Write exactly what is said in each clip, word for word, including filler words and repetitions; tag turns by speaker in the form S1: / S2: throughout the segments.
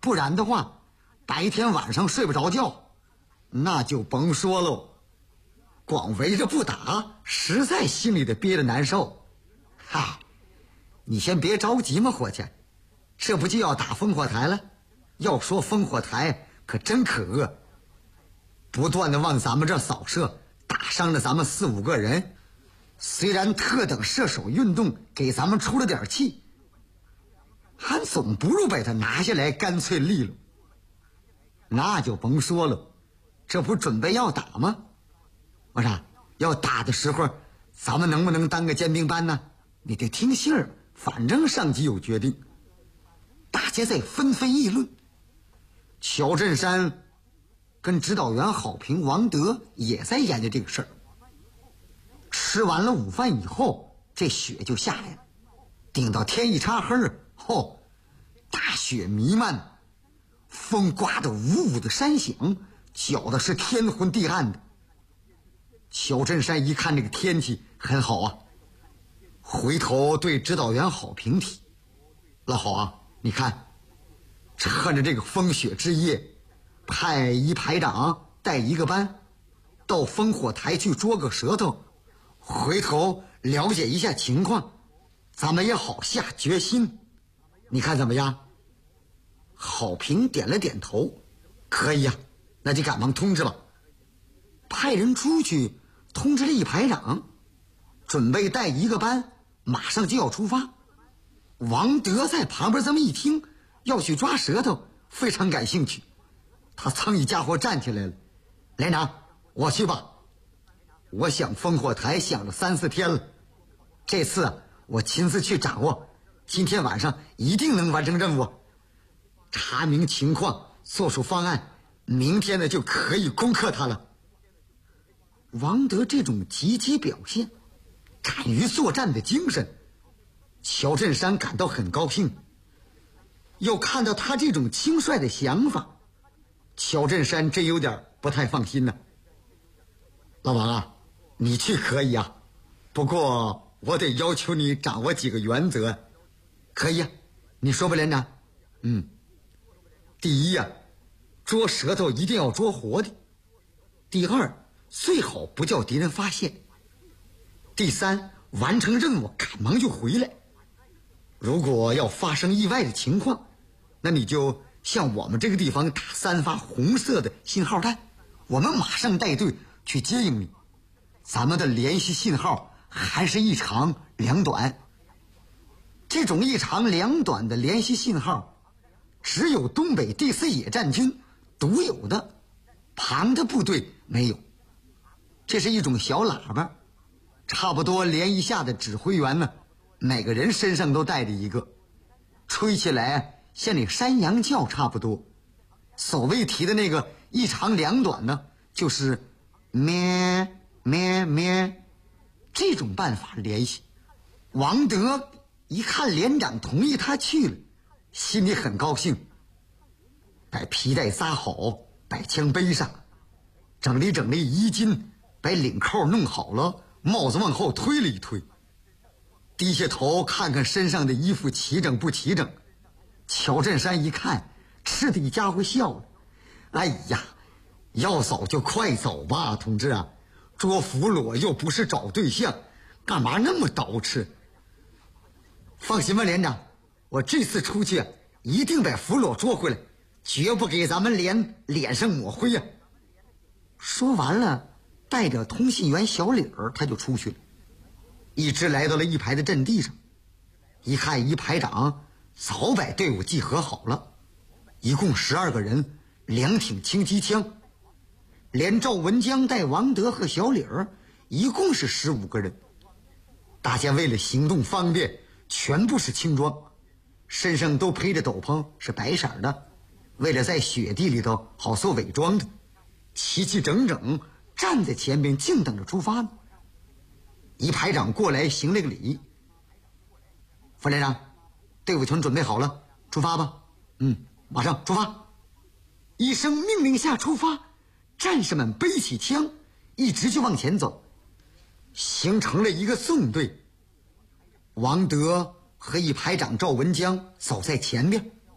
S1: 不然的话，白天晚上睡不着觉，那就甭说喽。光围着不打，实在心里的憋得难受。嗨，你先别着急嘛，伙计，这不就要打烽火台了？要说烽火台可真可恶，不断的往咱们这扫射，打伤了咱们四五个人。虽然特等射手运动给咱们出了点气，还总不如把它拿下来干脆利落。那就甭说了，这不准备要打吗？我说要打的时候，咱们能不能当个尖兵班呢？你得听信儿，反正上级有决定。大家在纷纷议论。乔振山跟指导员郝平、王德也在研究这个事儿。吃完了午饭以后，这雪就下来了，顶到天一擦黑后，大雪弥漫，风刮得呜呜的山响，搅的是天昏地暗的。乔振山一看这个天气很好啊，回头对指导员郝平提：老郝啊，你看，趁着这个风雪之夜，派一排长带一个班到烽火台去捉个舌头，回头了解一下情况，咱们也好下决心。你看怎么样？郝平点了点头，可以呀、啊，那就赶忙通知吧。派人出去通知了一排长，准备带一个班，马上就要出发。王德在旁边这么一听，要去抓舌头，非常感兴趣。他噌一家伙站起来了：连长，我去吧。我想烽火台想了三四天了，这次啊，我亲自去掌握，今天晚上一定能完成任务。查明情况，做出方案，明天呢就可以攻克它了。王德这种积极表现，敢于作战的精神，乔振山感到很高兴。又看到他这种轻率的想法，乔振山真有点不太放心呢。老王啊，你去可以啊，不过我得要求你掌握几个原则。可以啊，你说吧，连长。嗯，第一呀、啊，捉舌头一定要捉活的。第二，最好不叫敌人发现。第三，完成任务赶忙就回来。如果要发生意外的情况，那你就向我们这个地方打三发红色的信号弹，我们马上带队去接应你。咱们的联系信号还是一长两短，这种一长两短的联系信号只有东北第四野战军独有的，旁的部队没有。这是一种小喇叭，差不多连一下的指挥员呢，每个人身上都带着一个，吹起来像那山羊叫差不多。所谓提的那个一长两短呢，就是咩咩咩，这种办法联系。王德一看连长同意他去了，心里很高兴，把皮带扎好，把枪背上，整理整理衣襟，把领扣弄好了，帽子往后推了一推，低下头看看身上的衣服齐整不齐整。乔振山一看，吃的一家伙笑了：哎呀，要走就快走吧，同志啊，捉俘虏又不是找对象，干嘛那么捯饬？放心吧，连长，我这次出去啊，一定把俘虏捉回来，绝不给咱们连脸上抹灰呀、啊。说完了，带着通信员小李儿，他就出去了，一直来到了一排的阵地上。一看一排长早把队伍集合好了，一共十二个人，两挺轻机枪，连赵文江带王德和小李儿，一共是十五个人。大家为了行动方便，全部是轻装，身上都披着斗篷，是白色的，为了在雪地里头好做伪装的，齐齐整整站在前边，静等着出发呢。一排长过来行了个礼：副连长，队伍全准备好了，出发吧。嗯，马上出发。一声命令下出发，战士们背起枪，一直就往前走，形成了一个纵队。王德和一排长赵文江走在前面，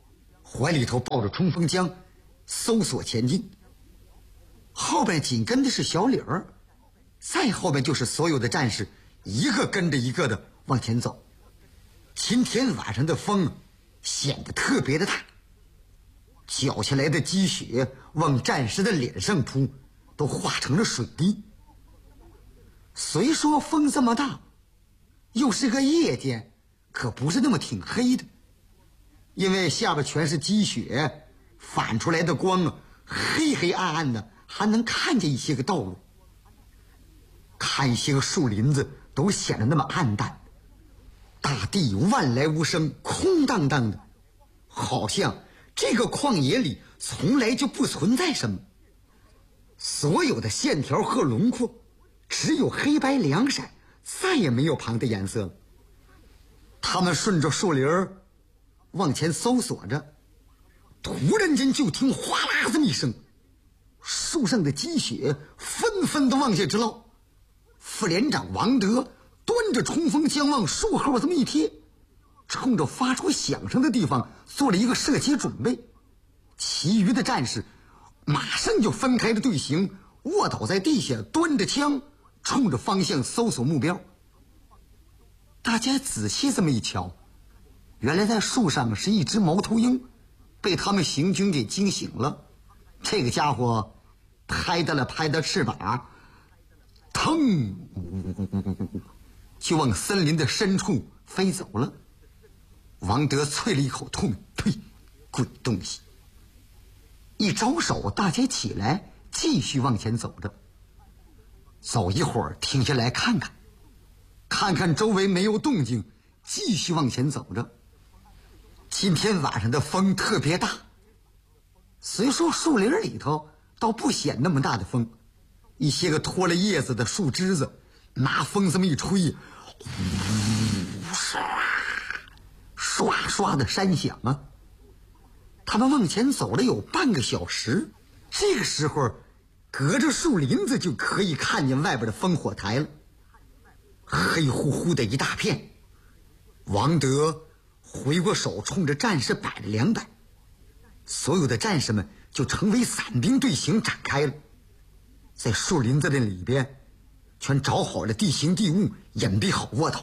S1: 怀里头抱着冲锋枪，搜索前进。后边紧跟的是小李儿，再后边就是所有的战士，一个跟着一个的往前走。今天晚上的风显得特别的大，搅下来的积雪往战士的脸上扑，都化成了水滴。虽说风这么大，又是个夜间，可不是那么挺黑的，因为下边全是积雪，反出来的光啊，黑黑暗暗的，还能看见一些个道路。看一些个树林子都显得那么暗淡，大地万来无声，空荡荡的，好像这个旷野里从来就不存在什么。所有的线条和轮廓只有黑白两色，再也没有旁的颜色了。他们顺着树林儿往前搜索着，突然间就听哗啦这么一声，树上的积雪纷纷的往下直落。副连长王德端着冲锋枪往树后这么一贴，冲着发出响声的地方做了一个射击准备。其余的战士马上就分开了队形，卧倒在地下，端着枪冲着方向搜索目标。大家仔细这么一瞧，原来在树上是一只猫头鹰，被他们行军给惊醒了。这个家伙拍打了拍打翅膀，腾就往森林的深处飞走了。王德啐了一口唾沫，呸，鬼东西！一招手，大家起来继续往前走着。走一会儿停下来看看，看看周围没有动静，继续往前走着。今天晚上的风特别大，虽说树林里头倒不显那么大的风，一些个脱了叶子的树枝子拿风这么一吹，唰唰唰的山响啊。他们往前走了有半个小时，这个时候隔着树林子就可以看见外边的烽火台了，黑乎乎的一大片。王德回过手冲着战士摆了两摆，所有的战士们就成为散兵队形展开了，在树林子的里边全找好了地形地物，隐蔽好卧倒。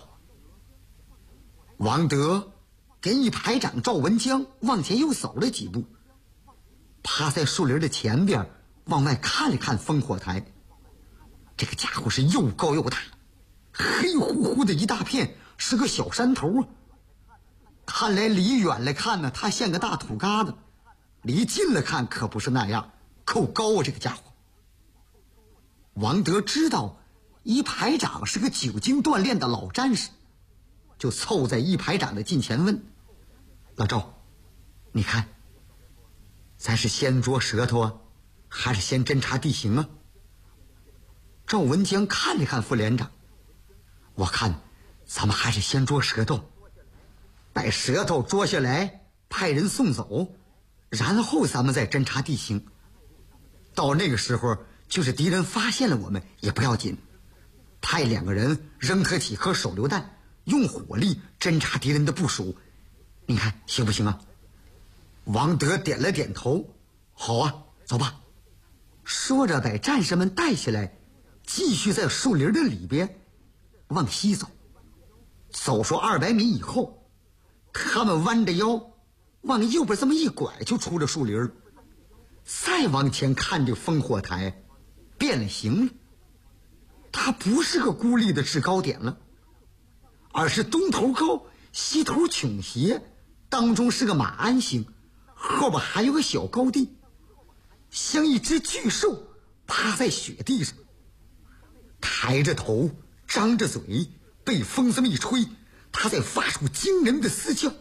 S1: 王德跟一排长赵文江往前又走了几步，趴在树林的前边往外看了看烽火台。这个家伙是又高又大，黑乎乎的一大片，是个小山头啊。看来离远了看呢，它像个大土疙瘩；离近了看可不是那样，够高啊这个家伙。王德知道一排长是个久经锻炼的老战士，就凑在一排长的近前问：老赵，你看咱是先捉舌头啊，还是先侦察地形啊？赵文江看了看副连长，我看咱们还是先捉舌头，把舌头捉下来，派人送走，然后咱们再侦察地形。到那个时候就是敌人发现了我们也不要紧，派两个人扔他几颗手榴弹，用火力侦察敌人的部署，你看行不行啊？王德点了点头，好啊，走吧。说着把战士们带下来，继续在树林的里边往西走。走出二百米以后，他们弯着腰往右边这么一拐，就出了树林了。再往前看，这烽火台变了形了，它不是个孤立的制高点了，而是东头高西头倾斜，当中是个马鞍形，后边还有个小高地，像一只巨兽趴在雪地上，抬着头张着嘴，被风这么一吹，它在发出惊人的嘶叫。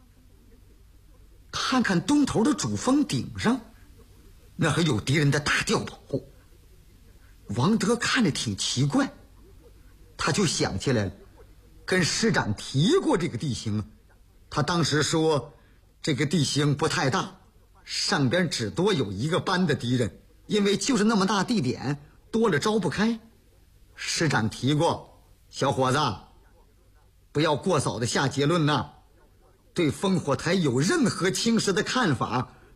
S1: 看看东头的主峰顶上，那还有敌人的大碉堡。王德看着挺奇怪，他就想起来了，跟师长提过这个地形。他当时说这个地形不太大，上边只多有一个班的敌人，因为就是那么大地点，多了招不开。师长提过，小伙子不要过早的下结论呐， 对烽火台有任何轻视的看法，